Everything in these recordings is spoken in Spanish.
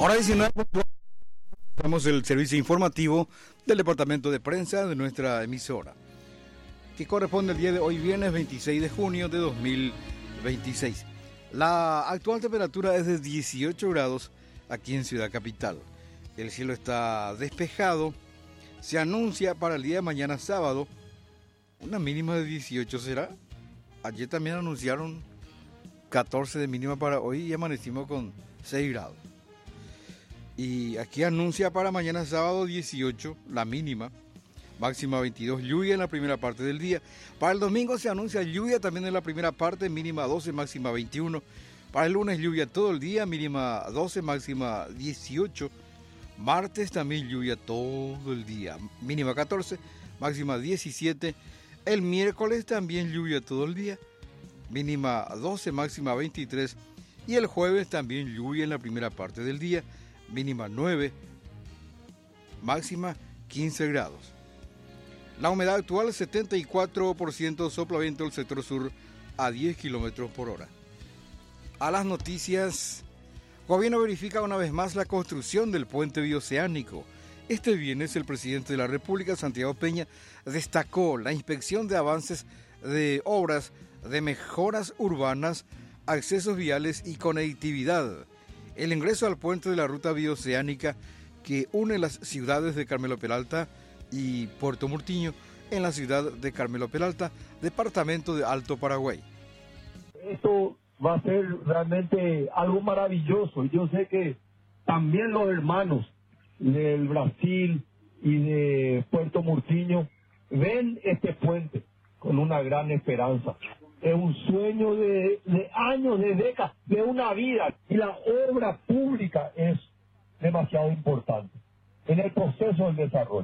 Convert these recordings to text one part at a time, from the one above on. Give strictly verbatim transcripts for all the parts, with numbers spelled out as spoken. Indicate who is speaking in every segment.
Speaker 1: Hora diecinueve, estamos el servicio informativo del departamento de prensa de nuestra emisora, que corresponde al día de hoy, viernes veintiséis de junio de dos mil veintiséis. La actual temperatura es de dieciocho grados aquí en Ciudad Capital. El cielo está despejado. Se anuncia para el día de mañana sábado una mínima de dieciocho, ¿será? Ayer también anunciaron catorce de mínima para hoy y amanecimos con seis grados. Y aquí anuncia para mañana sábado dieciocho, la mínima, máxima veintidós, lluvia en la primera parte del día. Para el domingo se anuncia lluvia también en la primera parte, mínima doce, máxima veintiuno. Para el lunes lluvia todo el día, mínima doce, máxima dieciocho. Martes también lluvia todo el día, mínima catorce, máxima diecisiete. El miércoles también lluvia todo el día, mínima doce, máxima veintitrés. Y el jueves también lluvia en la primera parte del día, mínima nueve, máxima quince grados. La humedad actual setenta y cuatro por ciento, sopla viento del sector sur a diez kilómetros por hora. A las noticias. Gobierno verifica una vez más la construcción del puente bioceánico. Este viernes el presidente de la República, Santiago Peña, destacó la inspección de avances de obras de mejoras urbanas, accesos viales y conectividad. El ingreso al puente de la ruta bioceánica que une las ciudades de Carmelo Peralta y Puerto Murtiño en la ciudad de Carmelo Peralta, departamento de Alto Paraguay.
Speaker 2: Esto va a ser realmente algo maravilloso. Yo sé que también los hermanos del Brasil y de Puerto Murtiño ven este puente con una gran esperanza. Es un sueño de, de años, de décadas, de una vida. Y la obra pública es demasiado importante en el proceso del desarrollo.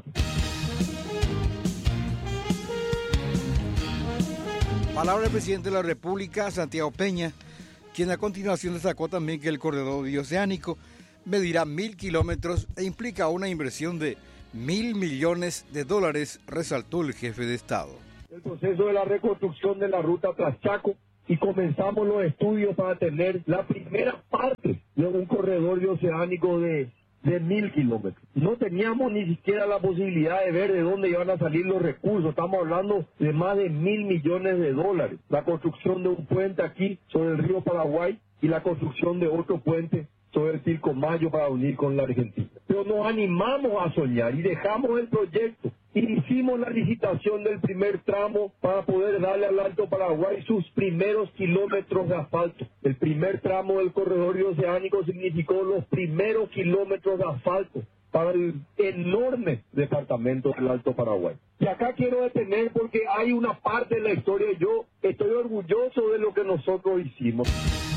Speaker 1: Palabra del presidente de la República, Santiago Peña, quien a continuación destacó también que el corredor bioceánico medirá mil kilómetros e implica una inversión de mil millones de dólares, resaltó el jefe de Estado.
Speaker 2: El proceso de la reconstrucción de la ruta Tras-Chaco y comenzamos los estudios para tener la primera parte de un corredor bioceánico de, de mil kilómetros. No teníamos ni siquiera la posibilidad de ver de dónde iban a salir los recursos. Estamos hablando de más de mil millones de dólares. La construcción de un puente aquí sobre el río Paraguay y la construcción de otro puente sobre el Pilcomayo para unir con la Argentina. Pero nos animamos a soñar y dejamos el proyecto. Hicimos la licitación del primer tramo para poder darle al Alto Paraguay sus primeros kilómetros de asfalto. El primer tramo del corredor bioceánico significó los primeros kilómetros de asfalto para el enorme departamento del Alto Paraguay. Y acá quiero detener porque hay una parte de la historia, yo estoy orgulloso de lo que nosotros hicimos.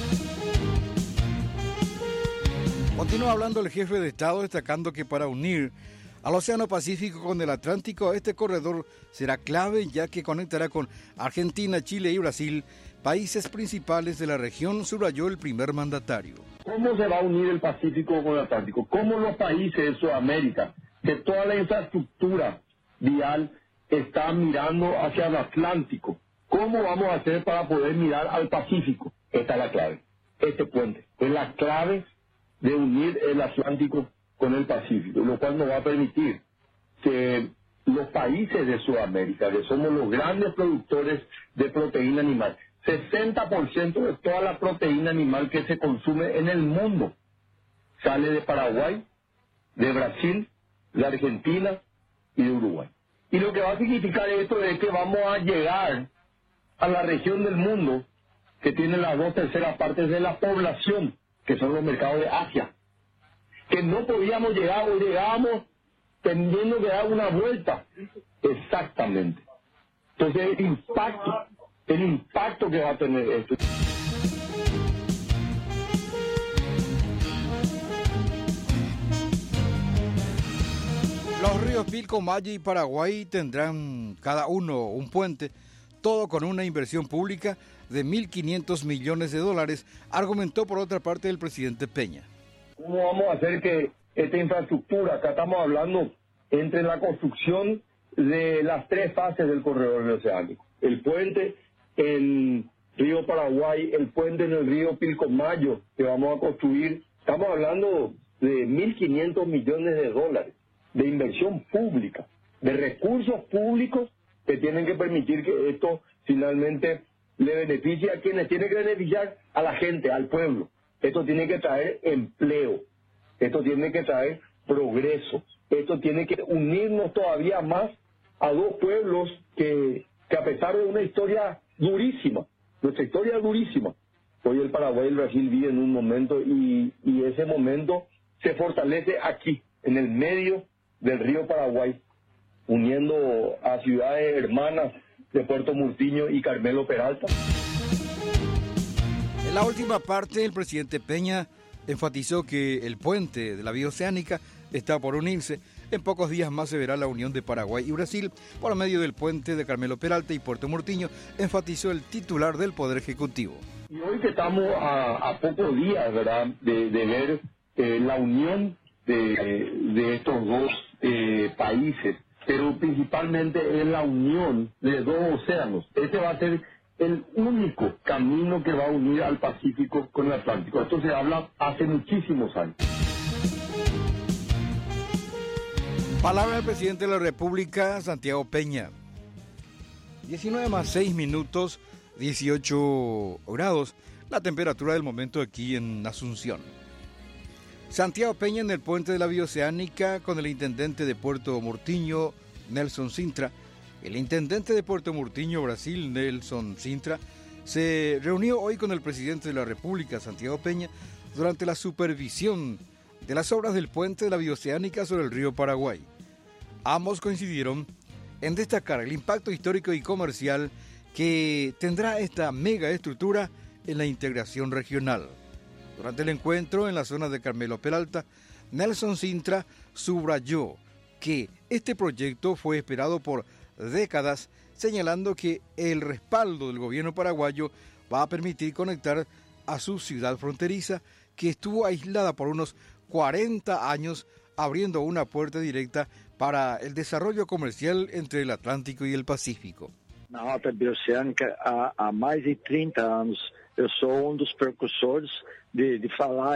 Speaker 1: Continúa hablando el jefe de Estado, destacando que para unir al Océano Pacífico con el Atlántico, este corredor será clave ya que conectará con Argentina, Chile y Brasil, países principales de la región, subrayó el primer mandatario.
Speaker 3: ¿Cómo se va a unir el Pacífico con el Atlántico? ¿Cómo los países de Sudamérica, que toda la infraestructura vial está mirando hacia el Atlántico? ¿Cómo vamos a hacer para poder mirar al Pacífico? Esta es la clave. Este puente es la clave de unir el Atlántico con el Pacífico, lo cual nos va a permitir que los países de Sudamérica, que somos los grandes productores de proteína animal, sesenta por ciento de toda la proteína animal que se consume en el mundo sale de Paraguay, de Brasil, de Argentina y de Uruguay. Y lo que va a significar esto es que vamos a llegar a la región del mundo que tiene las dos terceras partes de la población, que son los mercados de Asia, que no podíamos llegar o llegábamos teniendo que dar una vuelta. Exactamente. Entonces el impacto, el impacto que va a tener esto.
Speaker 1: Los ríos Pilcomayo y Paraguay tendrán cada uno un puente, todo con una inversión pública de mil quinientos millones de dólares, argumentó por otra parte el presidente Peña.
Speaker 3: ¿Cómo vamos a hacer que esta infraestructura, acá estamos hablando entre la construcción de las tres fases del corredor bioceánico, el puente en Río Paraguay, el puente en el río Pilcomayo que vamos a construir, estamos hablando de mil quinientos millones de dólares de inversión pública, de recursos públicos que tienen que permitir que esto finalmente le beneficie a quienes tienen que beneficiar, a la gente, al pueblo. Esto tiene que traer empleo, esto tiene que traer progreso, esto tiene que unirnos todavía más a dos pueblos que, que a pesar de una historia durísima, nuestra historia es durísima, hoy el Paraguay y el Brasil viven un momento y, y ese momento se fortalece aquí, en el medio del río Paraguay, uniendo a ciudades hermanas de Puerto Murtiño y Carmelo Peralta.
Speaker 1: En la última parte, el presidente Peña enfatizó que el puente de la vía oceánica está por unirse. En pocos días más se verá la unión de Paraguay y Brasil por medio del puente de Carmelo Peralta y Puerto Murtiño, enfatizó el titular del Poder Ejecutivo.
Speaker 3: Y hoy que estamos a, a pocos días, ¿verdad?, de, de ver eh, la unión de, de estos dos eh, países, pero principalmente es la unión de dos océanos. Este va a ser el único camino que va a unir al Pacífico con el Atlántico. Esto se habla hace muchísimos años.
Speaker 1: Palabra del presidente de la República, Santiago Peña. diecinueve más seis minutos, dieciocho grados, la temperatura del momento aquí en Asunción. Santiago Peña en el puente de la vía oceánica con el intendente de Puerto Murtiño, Nelson Sintra. El intendente de Puerto Murtiño, Brasil, Nelson Sintra, se reunió hoy con el presidente de la República, Santiago Peña, durante la supervisión de las obras del puente de la vía oceánica sobre el río Paraguay. Ambos coincidieron en destacar el impacto histórico y comercial que tendrá esta mega estructura en la integración regional. Durante el encuentro en la zona de Carmelo Peralta, Nelson Sintra subrayó que este proyecto fue esperado por décadas, señalando que el respaldo del gobierno paraguayo va a permitir conectar a su ciudad fronteriza, que estuvo aislada por unos cuarenta años, abriendo una puerta directa para el desarrollo comercial entre el Atlántico y el Pacífico.
Speaker 4: Na Rota Bioceânica há, há mais de trinta anos. Eu sou um dos precursores de, de falar